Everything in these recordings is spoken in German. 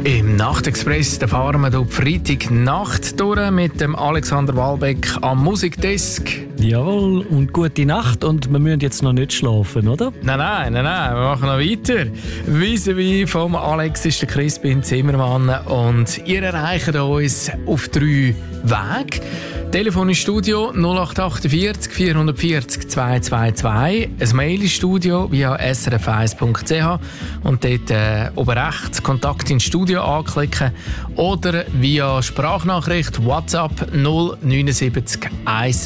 Im Nachtexpress da fahren wir hier Freitagnacht durch mit dem Alexander Walbeck am Musikdesk. Jawohl, und gute Nacht. Und wir müssen jetzt noch nicht schlafen, oder? Nein, wir machen noch weiter. Vis-à-vis vom Alex ist der Crispin Zimmermann und ihr erreicht uns auf 3 Wege. Telefon ins Studio 0848 440 222, ein Mail ins Studio via srf1.ch und dort oben rechts Kontakt ins Studio anklicken oder via Sprachnachricht WhatsApp 079 1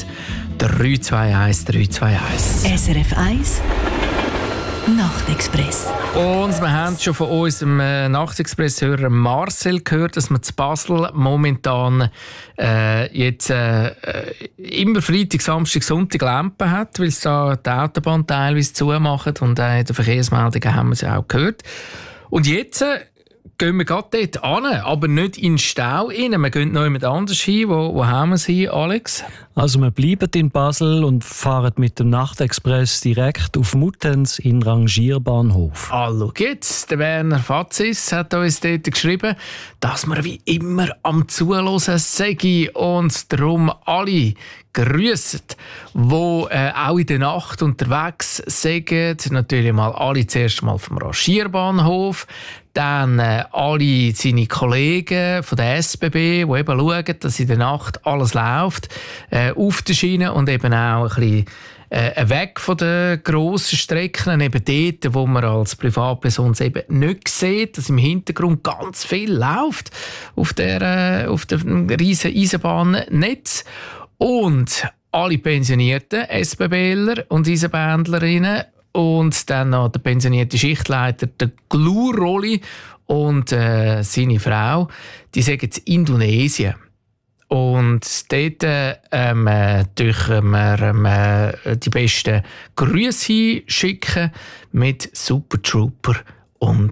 321 321. SRF 1 Nachtexpress. Und wir haben schon von unserem Nachtexpress-Hörer Marcel gehört, dass man zu Basel momentan jetzt immer Freitag, Samstag, Sonntag Lampen hat, weil es da die Autobahn teilweise zumachen und in den Verkehrsmeldungen haben wir es auch gehört. Und jetzt gehen wir gerade dort hin, aber nicht in den Stau rein. Wir gehen noch jemand anders hin. Wo haben wir es hin, Alex? Also wir bleiben in Basel und fahren mit dem Nachtexpress direkt auf Muttenz in Rangierbahnhof. Schau jetzt, der Werner Fazis hat uns dort geschrieben, dass wir wie immer am Zuhören sind und darum alle grüssen, die auch in der Nacht unterwegs sind. Natürlich mal alle zuerst mal vom Rangierbahnhof, dann alle seine Kollegen von der SBB, die eben schauen, dass in der Nacht alles läuft, auf der Schiene und eben auch ein bisschen weg von den grossen Strecken, eben dort, wo man als Privatperson es eben nicht sieht, dass im Hintergrund ganz viel läuft auf dem riesen Eisenbahnnetz. Und alle pensionierten SBBler und Eisenbändlerinnen und dann noch der pensionierte Schichtleiter, der Gluroli und seine Frau, die sagen in Indonesien. Und dort dürfen wir die besten Grüße schicken mit Super Trooper und